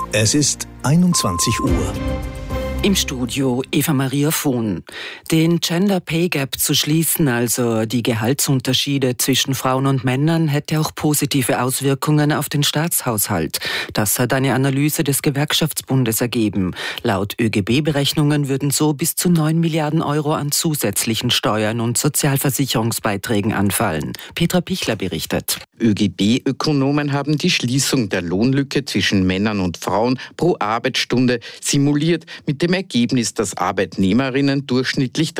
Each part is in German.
Es ist 21 Uhr. Im Studio Eva-Maria Vohn. Den Gender Pay Gap zu schließen, also die Gehaltsunterschiede zwischen Frauen und Männern, hätte auch positive Auswirkungen auf den Staatshaushalt. Das hat eine Analyse des Gewerkschaftsbundes ergeben. Laut ÖGB-Berechnungen würden so bis zu 9 Milliarden Euro an zusätzlichen Steuern und Sozialversicherungsbeiträgen anfallen. Petra Pichler berichtet. ÖGB-Ökonomen haben die Schließung der Lohnlücke zwischen Männern und Frauen pro Arbeitsstunde simuliert, mit dem Ergebnis, dass Arbeitnehmerinnen durchschnittlich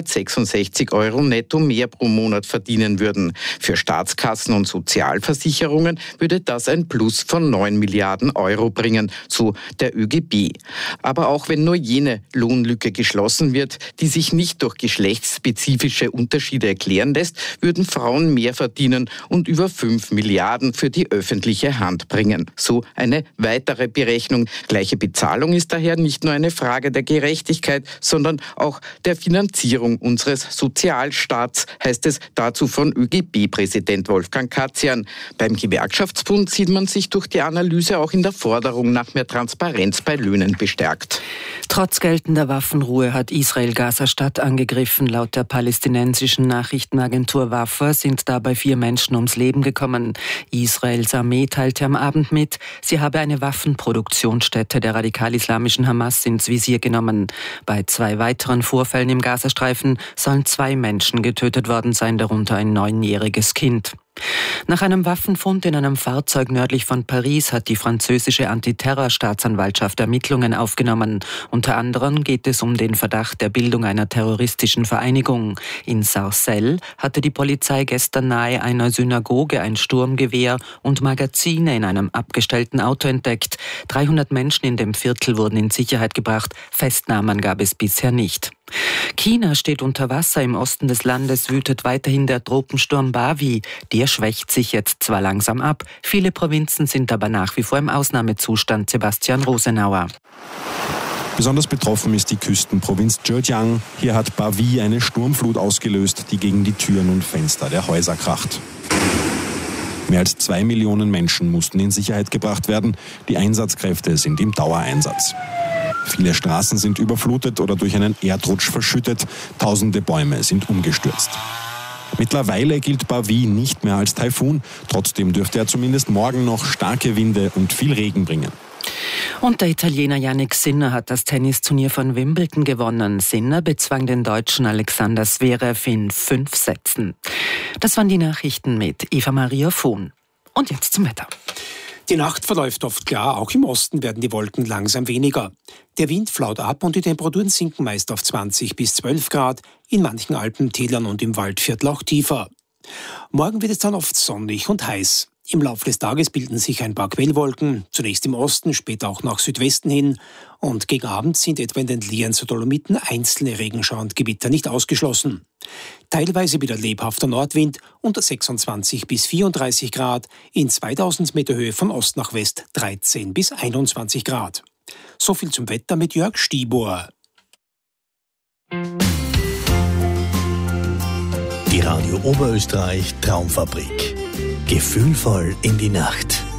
366 Euro netto mehr pro Monat verdienen würden. Für Staatskassen und Sozialversicherungen würde das ein Plus von 9 Milliarden Euro bringen, so der ÖGB. Aber auch wenn nur jene Lohnlücke geschlossen wird, die sich nicht durch geschlechtsspezifische Unterschiede erklären lässt, würden Frauen mehr verdienen und über 5 Milliarden für die öffentliche Hand bringen. So eine weitere Berechnung. Gleiche Bezahlung ist daher nicht nur eine Frage der Gerechtigkeit, sondern auch der Finanzierung unseres Sozialstaats, heißt es dazu von ÖGB-Präsident Wolfgang Katzian. Beim Gewerkschaftsbund sieht man sich durch die Analyse auch in der Forderung nach mehr Transparenz bei Löhnen bestärkt. Trotz geltender Waffenruhe hat Israel Gaza-Stadt angegriffen. Laut der palästinensischen Nachrichtenagentur Wafa sind dabei 4 Menschen ums Leben gekommen. Israels Armee teilte am Abend mit, sie habe eine Waffenproduktionsstätte der radikal-islamischen Hamas ins Visier genommen. Bei 2 weiteren Vorfällen im Gazastreifen sollen 2 Menschen getötet worden sein, darunter ein 9-jähriges Kind. Nach einem Waffenfund in einem Fahrzeug nördlich von Paris hat die französische Antiterrorstaatsanwaltschaft Ermittlungen aufgenommen. Unter anderem geht es um den Verdacht der Bildung einer terroristischen Vereinigung. In Sarcelles hatte die Polizei gestern nahe einer Synagoge ein Sturmgewehr und Magazine in einem abgestellten Auto entdeckt. 300 Menschen in dem Viertel wurden in Sicherheit gebracht. Festnahmen gab es bisher nicht. China steht unter Wasser. Im Osten des Landes wütet weiterhin der Tropensturm Bavi. Der schwächt sich jetzt zwar langsam ab, viele Provinzen sind aber nach wie vor im Ausnahmezustand. Sebastian Rosenauer. Besonders betroffen ist die Küstenprovinz Zhejiang. Hier hat Bavi eine Sturmflut ausgelöst, die gegen die Türen und Fenster der Häuser kracht. Mehr als 2 Millionen Menschen mussten in Sicherheit gebracht werden. Die Einsatzkräfte sind im Dauereinsatz. Viele Straßen sind überflutet oder durch einen Erdrutsch verschüttet. Tausende Bäume sind umgestürzt. Mittlerweile gilt Bavi nicht mehr als Taifun. Trotzdem dürfte er zumindest morgen noch starke Winde und viel Regen bringen. Und der Italiener Jannik Sinner hat das Tennisturnier von Wimbledon gewonnen. Sinner bezwang den Deutschen Alexander Zverev in 5 Sätzen. Das waren die Nachrichten mit Eva-Maria Vohn. Und jetzt zum Wetter. Die Nacht verläuft oft klar, auch im Osten werden die Wolken langsam weniger. Der Wind flaut ab und die Temperaturen sinken meist auf 20 bis 12 Grad, in manchen Alpentälern und im Waldviertel auch tiefer. Morgen wird es dann oft sonnig und heiß. Im Laufe des Tages bilden sich ein paar Quellwolken, zunächst im Osten, später auch nach Südwesten hin. Und gegen Abend sind etwa in den Lienzer Dolomiten einzelne Regenschauer und Gewitter nicht ausgeschlossen. Teilweise wieder lebhafter Nordwind unter 26 bis 34 Grad, in 2000 Meter Höhe von Ost nach West 13 bis 21 Grad. So viel zum Wetter mit Jörg Stiebuhr. Die Radio Oberösterreich Traumfabrik. Gefühlvoll in die Nacht.